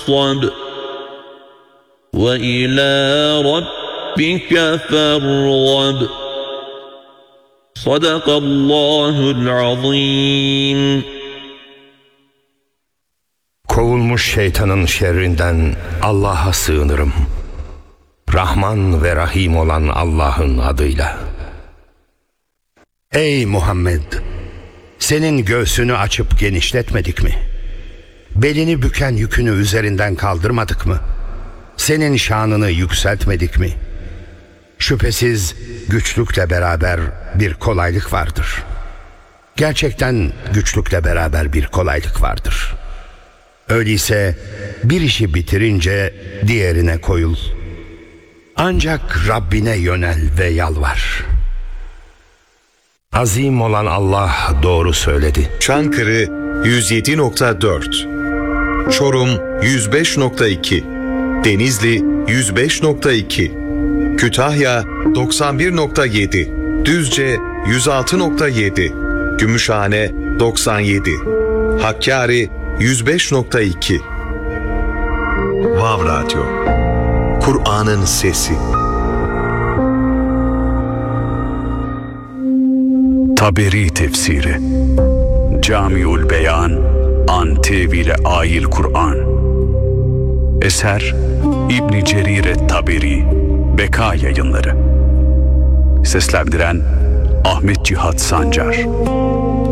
وَانصَبْ وَإِلَى رَبِّكَ فَارْغَب صَدَقَ اللّٰهُ الْعَظِيمُ. Kovulmuş şeytanın şerrinden Allah'a sığınırım. Rahman ve Rahim olan Allah'ın adıyla. Ey Muhammed! Senin göğsünü açıp genişletmedik mi? Belini büken yükünü üzerinden kaldırmadık mı? Senin şanını yükseltmedik mi? Şüphesiz güçlükle beraber bir kolaylık vardır. Gerçekten güçlükle beraber bir kolaylık vardır. Öyleyse bir işi bitirince diğerine koyul. Ancak Rabbine yönel ve yalvar. Azim olan Allah doğru söyledi. Çankırı 107.4, Çorum 105.2, Denizli 105.2, Kütahya 91.7, Düzce 106.7, Gümüşhane 97, Hakkari 105.2. Vav Radyo, Kur'an'ın sesi. Taberi tefsiri Camiul Beyan an tevile ayil Kur'an. Eser İbn Cerir Taberi, Beka Yayınları. Seslendiren Ahmet Cihat Sancar.